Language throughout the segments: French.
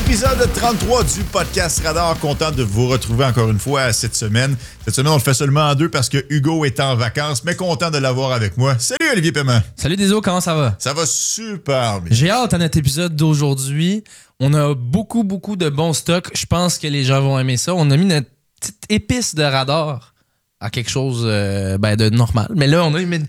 Épisode 33 du podcast Radar. Content de vous retrouver encore une fois cette semaine. Cette semaine, on le fait seulement en deux parce que Hugo est en vacances, mais content de l'avoir avec moi. Salut Olivier Paiement. Salut Déso, comment ça va? Ça va super bien. J'ai hâte à notre épisode d'aujourd'hui. On a beaucoup de bons stocks. Je pense que les gens vont aimer ça. On a mis notre petite épice de radar à quelque chose de normal. Mais là, on a mis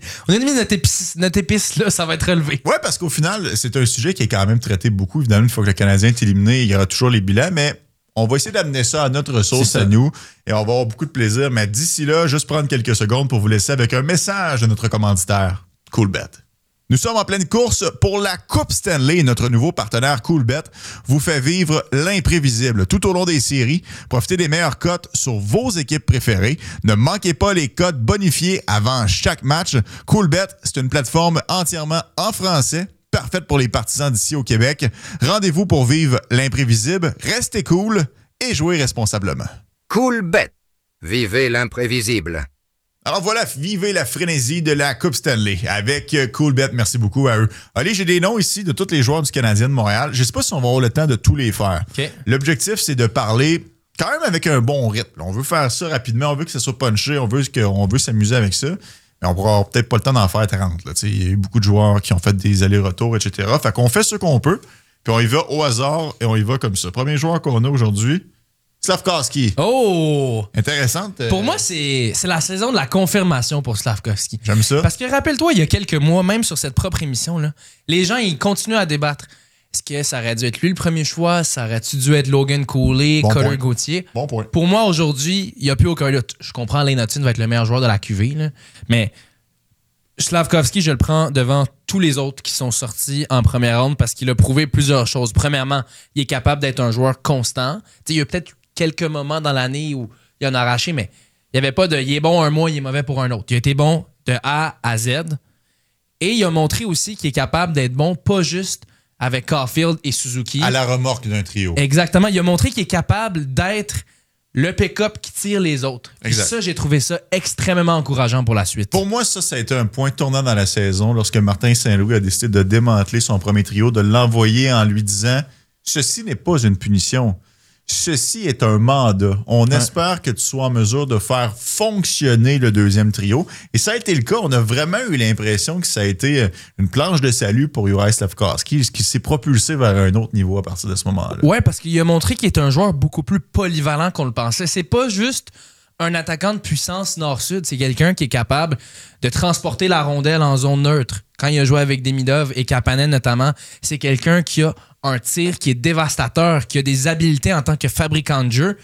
notre épice, là, ça va être relevé. Ouais, parce qu'au final, c'est un sujet qui est quand même traité beaucoup. Évidemment, une fois que le Canadien est éliminé, il y aura toujours les bilans, mais on va essayer d'amener ça à notre sauce à nous et on va avoir beaucoup de plaisir. Mais d'ici là, juste prendre quelques secondes pour vous laisser avec un message de notre commanditaire, Coolbet. Nous sommes en pleine course pour la Coupe Stanley. Notre nouveau partenaire Coolbet vous fait vivre l'imprévisible tout au long des séries. Profitez des meilleures cotes sur vos équipes préférées. Ne manquez pas les cotes bonifiées avant chaque match. Coolbet, c'est une plateforme entièrement en français, parfaite pour les partisans d'ici au Québec. Rendez-vous pour vivre l'imprévisible. Restez cool et jouez responsablement. Coolbet. Vivez l'imprévisible. Alors voilà, vivez la frénésie de la Coupe Stanley avec Coolbet. Merci beaucoup à eux. Allez, j'ai des noms ici de tous les joueurs du Canadien de Montréal. Je ne sais pas si on va avoir le temps de tous les faire. Okay. L'objectif, c'est de parler quand même avec un bon rythme. On veut faire ça rapidement, on veut que ça soit punché, on veut s'amuser avec ça. Mais on pourra peut-être pas le temps d'en faire 30. Il y a eu beaucoup de joueurs qui ont fait des allers-retours, etc. Fait qu'on fait ce qu'on peut, puis on y va au hasard et on y va comme ça. Premier joueur qu'on a aujourd'hui, Slafkovský. Oh! Intéressante. Pour moi, c'est la saison de la confirmation pour Slafkovský. J'aime ça. Parce que rappelle-toi, il y a quelques mois, même sur cette propre émission, là, les gens ils continuent à débattre. Est-ce que ça aurait dû être lui le premier choix? Ça aurait-tu dû être Logan Cooley, Cutter Gauthier? Bon point. Pour moi, aujourd'hui, il n'y a plus aucun doute. Je comprends Lane Hutton va être le meilleur joueur de la QV, là, mais Slafkovský, je le prends devant tous les autres qui sont sortis en première ronde parce qu'il a prouvé plusieurs choses. Premièrement, il est capable d'être un joueur constant. T'sais, il y a peut-être quelques moments dans l'année où il en a arraché, mais il n'y avait pas de « il est bon un mois, il est mauvais pour un autre ». Il a été bon de A à Z. Et il a montré aussi qu'il est capable d'être bon, pas juste avec Caulfield et Suzuki. À la remorque d'un trio. Exactement. Il a montré qu'il est capable d'être le pick-up qui tire les autres. Et ça, j'ai trouvé ça extrêmement encourageant pour la suite. Pour moi, ça a été un point tournant dans la saison lorsque Martin Saint-Louis a décidé de démanteler son premier trio, de l'envoyer en lui disant « Ceci n'est pas une punition. Ceci est un mandat. On espère que tu sois en mesure de faire fonctionner le deuxième trio. » Et ça a été le cas. On a vraiment eu l'impression que ça a été une planche de salut pour Juraj Slafkovský, qui s'est propulsé vers un autre niveau à partir de ce moment-là. Ouais, parce qu'il a montré qu'il est un joueur beaucoup plus polyvalent qu'on le pensait. C'est pas juste un attaquant de puissance nord-sud. C'est quelqu'un qui est capable de transporter la rondelle en zone neutre. Quand il a joué avec Demidov et Kapanen notamment, c'est quelqu'un qui a un tir qui est dévastateur, qui a des habiletés en tant que fabricant de jeu,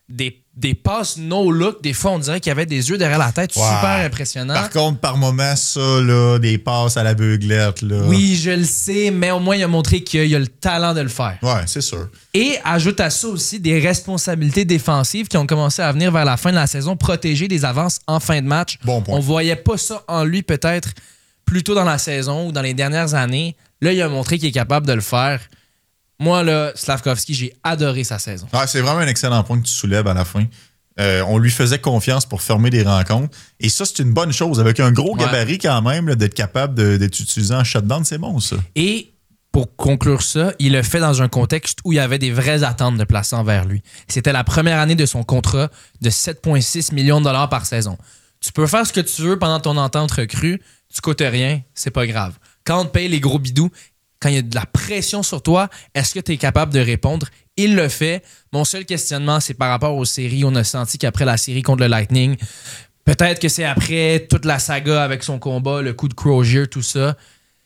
des passes no-look. Des fois, on dirait qu'il y avait des yeux derrière la tête. Super impressionnant. Par contre, par moments, ça, là, des passes à l'aveuglette. Là. Oui, je le sais, mais au moins, il a montré qu'il a le talent de le faire. Ouais, c'est sûr. Et ajoute à ça aussi des responsabilités défensives qui ont commencé à venir vers la fin de la saison, protéger des avances en fin de match. Bon point. On voyait pas ça en lui peut-être plus tôt dans la saison ou dans les dernières années. Là, il a montré qu'il est capable de le faire. Moi, là, Slafkovský, j'ai adoré sa saison. Ouais, c'est vraiment un excellent point que tu soulèves à la fin. On lui faisait confiance pour fermer des rencontres. Et ça, c'est une bonne chose. Avec un gros gabarit quand même, là, d'être capable d'être utilisé en shutdown, c'est bon, ça. Et pour conclure ça, il le fait dans un contexte où il y avait des vraies attentes de placer envers lui. C'était la première année de son contrat de 7,6 millions de dollars par saison. Tu peux faire ce que tu veux pendant ton entente recrue, tu coûtes rien, c'est pas grave. Quand on te paye les gros bidous, quand il y a de la pression sur toi, est-ce que tu es capable de répondre? Il le fait. Mon seul questionnement, c'est par rapport aux séries. On a senti qu'après la série contre le Lightning, peut-être que c'est après toute la saga avec son combat, le coup de Crozier, tout ça,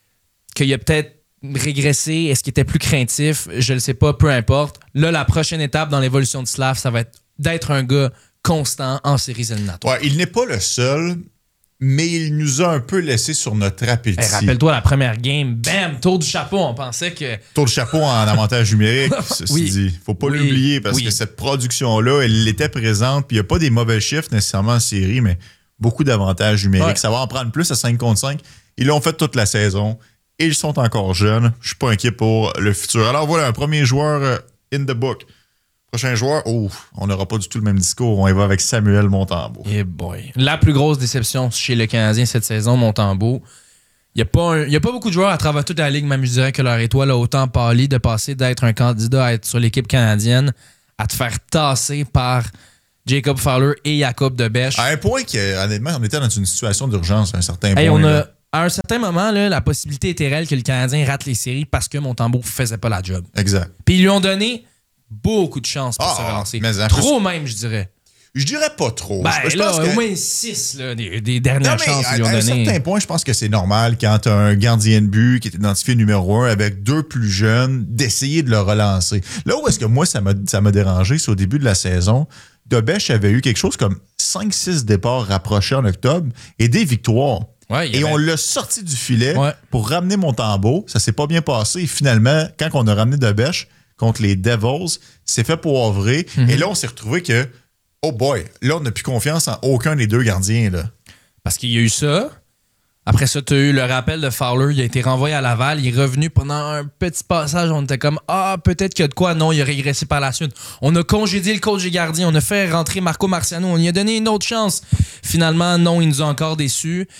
qu'il a peut-être régressé. Est-ce qu'il était plus craintif? Je ne sais pas, peu importe. Là, la prochaine étape dans l'évolution de Slav, ça va être d'être un gars constant en séries éliminatoires. Ouais, il n'est pas le seul, mais il nous a un peu laissé sur notre appétit. Hey, rappelle-toi la première game, bam, tour du chapeau, on pensait que... Tour de chapeau en avantage numérique, ceci dit. Faut pas l'oublier parce que cette production-là, elle était présente, puis il n'y a pas des mauvais chiffres nécessairement en série, mais beaucoup d'avantages numériques. Ça va en prendre plus à 5 contre 5. Ils l'ont fait toute la saison et ils sont encore jeunes. Je suis pas inquiet pour le futur. Alors voilà, un premier joueur in the book. Prochain joueur, on n'aura pas du tout le même discours. On y va avec Samuel Montembeault. Eh boy. La plus grosse déception chez le Canadien cette saison, Montembeault. Il n'y a pas beaucoup de joueurs à travers toute la ligue, même je dirais que leur étoile a autant pâli de passer d'être un candidat à être sur l'équipe canadienne à te faire tasser par Jacob Fowler et Jacob Debesch. À un point qu'honnêtement, on était dans une situation d'urgence à un certain Hey, point. À un certain moment, là, la possibilité était réelle que le Canadien rate les séries parce que Montembeault faisait pas la job. Exact. Puis ils lui ont donné beaucoup de chance pour se relancer. Trop même, je dirais. Je dirais pas trop. Ben, je là, pense que... au moins 6 là, des dernières chances qu'ils lui ont donné. À un certain point, je pense que c'est normal quand tu as un gardien de but qui est identifié numéro 1 avec 2 plus jeunes, d'essayer de le relancer. Là où est-ce que moi, ça m'a dérangé, c'est au début de la saison. Debesch avait eu quelque chose comme 5-6 départs rapprochés en octobre et des victoires. Ouais, et on l'a sorti du filet pour ramener Montembeault. Ça s'est pas bien passé. Et finalement, quand on a ramené Debesch contre les Devils, c'est fait poivrer. Et là, on s'est retrouvé que oh boy, là, on n'a plus confiance en aucun des deux gardiens. Là. Parce qu'il y a eu ça. Après ça, tu as eu le rappel de Fowler. Il a été renvoyé à Laval. Il est revenu pendant un petit passage. On était comme, peut-être qu'il y a de quoi. Non, il a régressé par la suite. On a congédié le coach des gardiens. On a fait rentrer Marco Marciano. On lui a donné une autre chance. Finalement, non, il nous a encore déçus.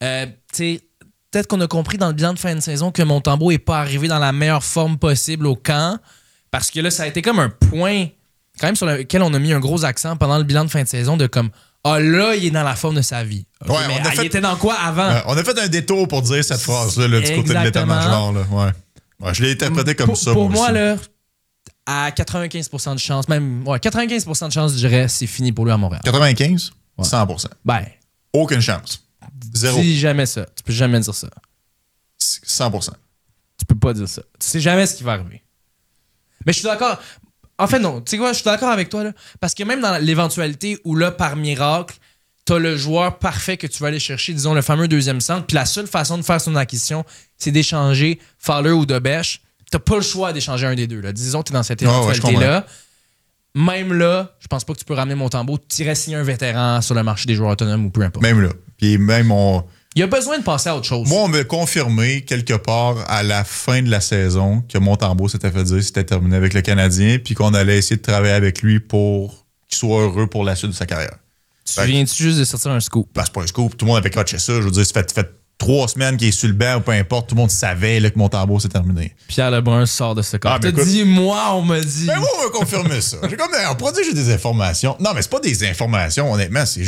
Peut-être qu'on a compris dans le bilan de fin de saison que Montembeault n'est pas arrivé dans la meilleure forme possible au camp. Parce que là, ça a été comme un point quand même sur lequel on a mis un gros accent pendant le bilan de fin de saison de comme là, il est dans la forme de sa vie. Okay, ouais, mais il était dans quoi avant? On a fait un détour pour dire cette phrase-là du côté de l'état-major. Ouais, je l'ai interprété comme ça. Pour moi, là, à 95% de chance, même 95% de chance, je dirais, c'est fini pour lui à Montréal. 95? 100%. Ben. Aucune chance. Zéro. Dis jamais ça. Tu peux jamais dire ça. 100%. Tu peux pas dire ça. Tu sais jamais ce qui va arriver. Mais je suis d'accord. En fait, non. Tu sais quoi, je suis d'accord avec toi, là. Parce que même dans l'éventualité où, là, par miracle, t'as le joueur parfait que tu vas aller chercher, disons, le fameux deuxième centre, puis la seule façon de faire son acquisition, c'est d'échanger Fowler ou Debesch. T'as pas le choix d'échanger un des deux, là. Disons que t'es dans cette éventualité-là. Même là, je pense pas que tu peux ramener Montembeault. Tu irais signer un vétéran sur le marché des joueurs autonomes ou peu importe. Même là. Puis même il y a besoin de passer à autre chose. Moi, on m'a confirmé quelque part à la fin de la saison que Montembeault s'était fait dire c'était terminé avec le Canadien puis qu'on allait essayer de travailler avec lui pour qu'il soit heureux pour la suite de sa carrière. Tu viens-tu juste de sortir un scoop? Ben, c'est pas un scoop. Tout le monde avait catché ça. Je veux dire, ça fait 3 semaines qu'il est sur le banc ou peu importe. Tout le monde savait là, que Montembeault s'est terminé. Pierre Lebrun sort de ce cas. T'as dit, moi, on m'a dit. Ben moi, on m'a confirmé ça. On pourrait dire que j'ai des informations. Non, mais c'est pas des informations, honnêtement. C'est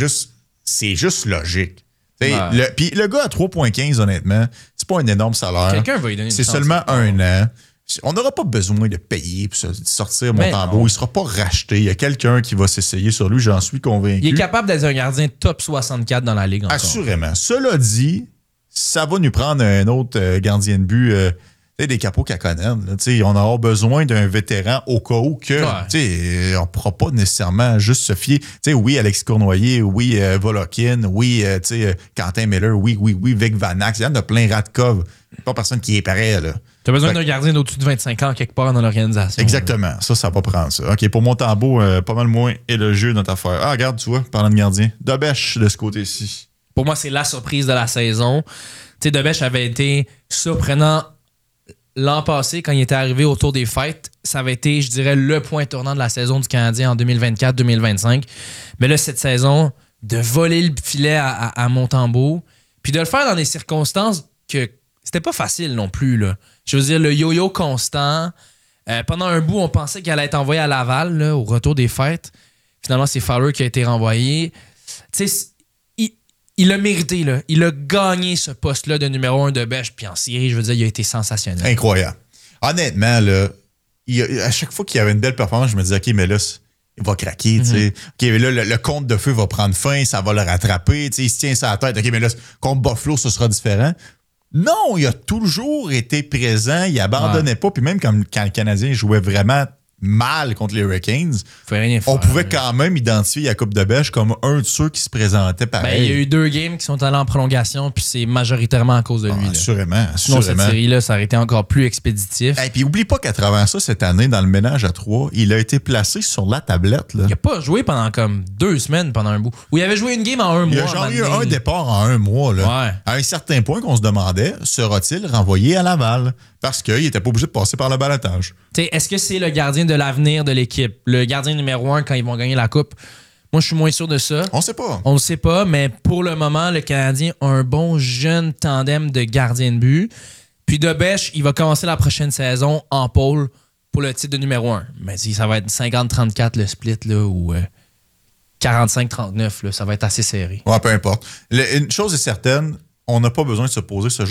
juste logique. Puis le gars à 3,15, honnêtement, c'est pas un énorme salaire. Quelqu'un va lui donner une C'est chance, seulement un an. On n'aura pas besoin de payer pour sortir Montembeault. Il ne sera pas racheté. Il y a quelqu'un qui va s'essayer sur lui, j'en suis convaincu. Il est capable d'être un gardien top 64 dans la Ligue encore. Assurément. Cela dit, ça va nous prendre un autre gardien de but, des capots Kakkonen. On aura besoin d'un vétéran au cas où que on ne pourra pas nécessairement juste se fier. Oui, Alexis Cournoyer, oui, Volokin, oui, Quentin Miller, oui, Vic Vanax. Il y en a plein Radkov. Pas personne qui est pareil. Tu as besoin d'un gardien d'au-dessus de 25 ans quelque part dans l'organisation. Exactement. Là. Ça va prendre ça. OK, pour Montembeault, pas mal moins élogieux notre affaire. Ah, regarde, tu vois, parlant de gardien. Debesch de ce côté-ci. Pour moi, c'est la surprise de la saison. Debesch avait été surprenant l'an passé, quand il était arrivé autour des fêtes. Ça avait été, je dirais, le point tournant de la saison du Canadien en 2024-2025. Mais là, cette saison, de voler le filet à Montembeault, puis de le faire dans des circonstances que c'était pas facile non plus. Là. Je veux dire, le yo-yo constant. Pendant un bout, on pensait qu'il allait être envoyé à Laval là, au retour des fêtes. Finalement, c'est Fowler qui a été renvoyé. Tu sais, il a mérité, là. Il a gagné ce poste-là de numéro 1 de Debesch. Puis en série, je veux dire, il a été sensationnel. Incroyable. Honnêtement, là, à chaque fois qu'il y avait une belle performance, je me disais, OK, mais là, il va craquer. OK, mais là, le compte de feu va prendre fin, ça va le rattraper. Il se tient ça à la tête. OK, mais là, contre Buffalo, ce sera différent. Non, il a toujours été présent. Il abandonnait pas. Puis même quand le Canadien jouait vraiment mal contre les Hurricanes, on pouvait quand même identifier Jacob Debesch comme un de ceux qui se présentait pareil. Il y a eu 2 games qui sont allés en prolongation, puis c'est majoritairement à cause de lui. Assurément. Sinon, cette série-là, ça aurait été encore plus expéditif. Et puis, oublie pas qu'à travers ça, cette année, dans le ménage à 3, il a été placé sur la tablette. Là. Il n'a pas joué pendant comme 2 semaines pendant un bout. Ou il avait joué une game en 1 mois. Il a genre eu un départ en 1 mois. Là. Ouais. À un certain point qu'on se demandait, sera-t-il renvoyé à Laval? Parce qu'il n'était pas obligé de passer par le balotage. Est-ce que c'est le gardien de l'avenir de l'équipe? Le gardien numéro 1 quand ils vont gagner la Coupe? Moi, je suis moins sûr de ça. On sait pas. On ne sait pas, mais pour le moment, le Canadien a un bon jeune tandem de gardiens de but. Puis Debèche, il va commencer la prochaine saison en pôle pour le titre de numéro 1. Mais si ça va être 50-34 le split là, ou 45-39, là, ça va être assez serré. Ouais, peu importe. Une chose est certaine, on n'a pas besoin de se poser ce